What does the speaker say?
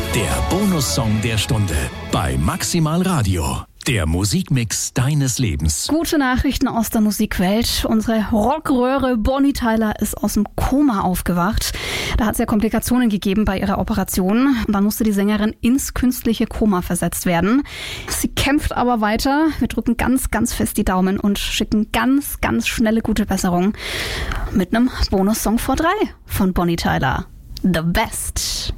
Der Bonussong der Stunde bei Maximal Radio. Der Musikmix deines Lebens. Gute Nachrichten aus der Musikwelt. Unsere Rockröhre Bonnie Tyler ist aus dem Koma aufgewacht. Da hat es ja Komplikationen gegeben bei ihrer Operation. Und dann musste die Sängerin ins künstliche Koma versetzt werden. Sie kämpft aber weiter. Wir drücken ganz, ganz fest die Daumen und schicken ganz, ganz schnelle gute Besserung mit einem Bonussong vor 3 von Bonnie Tyler. The Best.